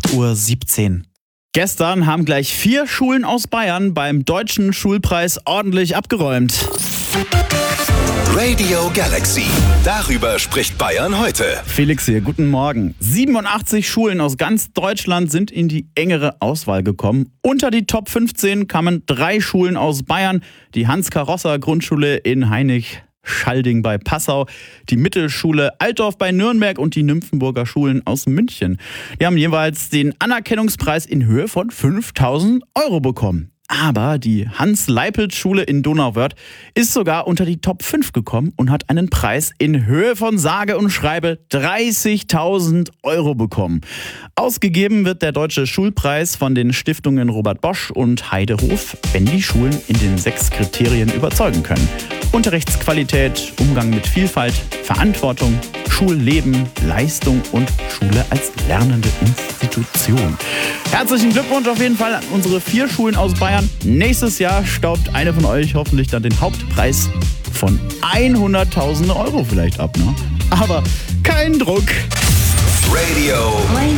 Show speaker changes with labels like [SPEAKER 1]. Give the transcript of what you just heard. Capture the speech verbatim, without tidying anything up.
[SPEAKER 1] acht Uhr siebzehn. Gestern haben gleich vier Schulen aus Bayern beim Deutschen Schulpreis ordentlich abgeräumt.
[SPEAKER 2] Radio Galaxy. Darüber spricht Bayern heute.
[SPEAKER 1] Felix hier, guten Morgen. siebenundachtzig Schulen aus ganz Deutschland sind in die engere Auswahl gekommen. Unter die Top fünfzehn kamen drei Schulen aus Bayern. Die Hans-Karosser-Grundschule in Heinig-Schalding bei Passau, die Mittelschule Altdorf bei Nürnberg und die Nymphenburger Schulen aus München. Die haben jeweils den Anerkennungspreis in Höhe von fünftausend Euro bekommen. Aber die Hans-Leipelt-Schule in Donauwörth ist sogar unter die Top fünf gekommen und hat einen Preis in Höhe von sage und schreibe dreißigtausend Euro bekommen. Ausgegeben wird der Deutsche Schulpreis von den Stiftungen Robert Bosch und Heidehof, wenn die Schulen in den sechs Kriterien überzeugen können. Unterrichtsqualität, Umgang mit Vielfalt, Verantwortung, Schulleben, Leistung und Schule als lernende Institution. Herzlichen Glückwunsch auf jeden Fall an unsere vier Schulen aus Bayern. Nächstes Jahr staubt eine von euch hoffentlich dann den Hauptpreis von hunderttausend Euro vielleicht ab, ne? Aber kein Druck.
[SPEAKER 2] Radio